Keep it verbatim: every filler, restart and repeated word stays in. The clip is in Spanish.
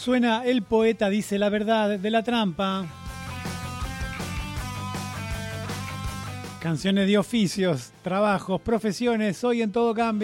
Suena El Poeta Dice la Verdad de La Trampa. Canciones de oficios, trabajos, profesiones, hoy en Todo Cambia.